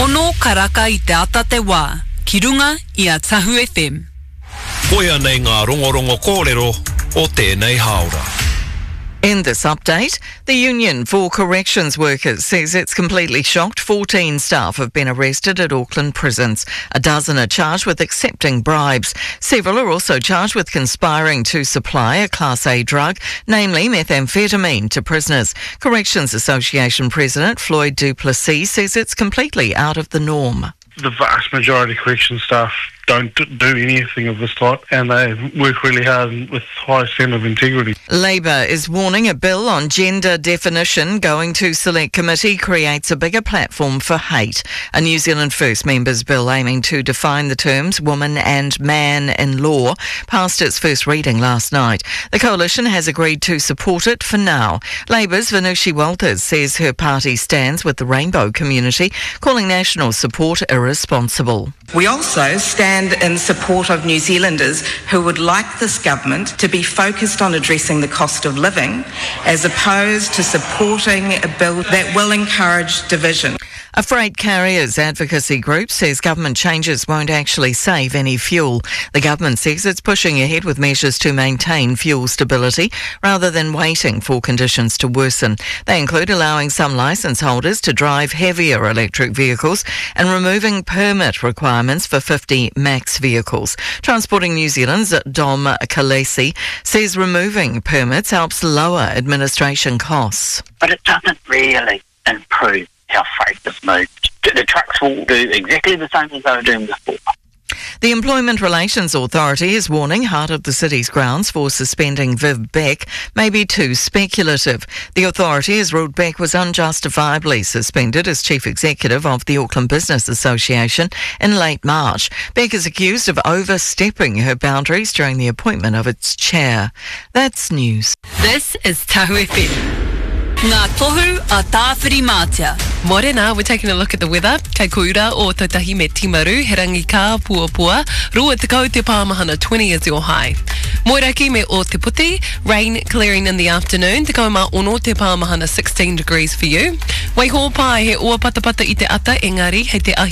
Tono karaka I te ata te wā, ki runga I a Tahu FM. Koia nei ngā rongorongo kōrero o tēnei haora. In this update, the Union for Corrections Workers says it's completely shocked 14 staff have been arrested at Auckland prisons. A dozen are charged with accepting bribes. Several are also charged with conspiring to supply a Class A drug, namely methamphetamine, to prisoners. Corrections Association President Floyd du Plessis says it's completely out of the norm. The vast majority of correction staff don't do anything of this type, and they work really hard with high standard of integrity. Labour is warning a bill on gender definition going to Select Committee creates a bigger platform for hate. A New Zealand First members bill aiming to define the terms woman and man in law passed its first reading last night. The coalition has agreed to support it for now. Labour's Vanushi Walters says her party stands with the rainbow community, calling national support irresponsible. We also stand in support of New Zealanders who would like this government to be focused on addressing the cost of living as opposed to supporting a bill that will encourage division. A freight carriers advocacy group says government changes won't actually save any fuel. The government says it's pushing ahead with measures to maintain fuel stability rather than waiting for conditions to worsen. They include allowing some licence holders to drive heavier electric vehicles and removing permit requirements for 50 max vehicles. Transporting New Zealand's Dom Kalesi says removing permits helps lower administration costs. But it doesn't really improve how freight is moved. The trucks will do exactly the same as they were doing before. The Employment Relations Authority is warning Heart of the City's grounds for suspending Viv Beck may be too speculative. The authority has ruled Beck was unjustifiably suspended as Chief Executive of the Auckland Business Association in late March. Beck is accused of overstepping her boundaries during the appointment of its chair. That's news. This is Tahu FM. Ngā tohu a tāwhiri mātia. Morena, we're taking a look at the weather. Kei koura o Tautahi me Timaru, he rangi ka puapua. Rua tekau te pāmahana, 20 is your high. Moiraki me o Te Puti, rain clearing in the afternoon. Tekau ma ono te pāmahana, 16 degrees for you. Waiho pai he ua patapata I te ata, engari hei te ahi